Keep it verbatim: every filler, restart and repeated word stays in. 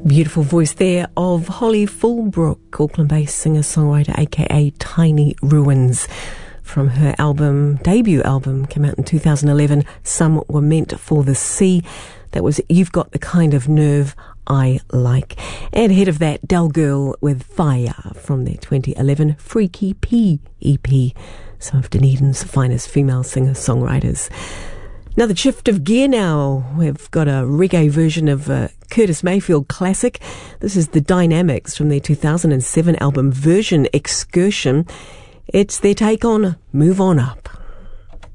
Beautiful voice there of Holly Fullbrook, Auckland-based singer-songwriter, aka Tiny Ruins, from her album, debut album, came out in two thousand eleven, Some Were Meant for the Sea. That was You've Got the Kind of Nerve I Like. And ahead of that, Del Girl with Fire from their twenty eleven Freaky P E P, some of Dunedin's finest female singer-songwriters. Another shift of gear now. We've got a reggae version of a Curtis Mayfield classic. This is The Dynamics from their two thousand seven album Version Excursion. It's their take on Move On Up.